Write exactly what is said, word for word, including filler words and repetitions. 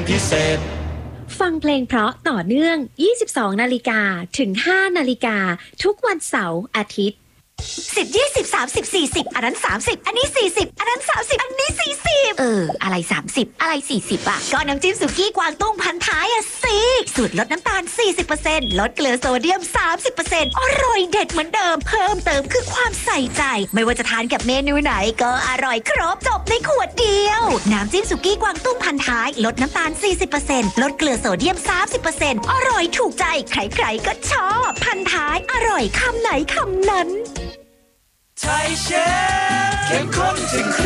พิเศษฟังเพลงเพราะต่อเนื่อง ยี่สิบสอง นาฬิกาถึง ห้า นาฬิกาทุกวันเสาร์อาทิตย์สิบ ยี่สิบ สามสิบ สี่สิบอันนั้นสามสิบอันนี้สี่สิบอันนั้นสามสิบอันนี้สี่สิบเอออะไรสามสิบอะไรสี่สิบอ่ะก็น้ำจิ้มสุกี้กวางตุ้งพันท้ายอ่ะสิสูตรลดน้ำตาล สี่สิบเปอร์เซ็นต์ ลดเกลือโซเดียม สามสิบเปอร์เซ็นต์ อร่อยเด็ดเหมือนเดิมเพิ่มเติมคือความใส่ใจไม่ว่าจะทานกับเมนูไหนก็อร่อยครบจบในขวดเดียวน้ำจิ้มสุกี้กวางตุ้งพันท้ายลดน้ำตาล สี่สิบเปอร์เซ็นต์ ลดเกลือโซเดียม สามสิบเปอร์เซ็นต์ อร่อยถูกใจใครๆก็ชอบพันท้ายอร่อยคำไหนคำนั้นไทยเชฟเข้มข้นถึง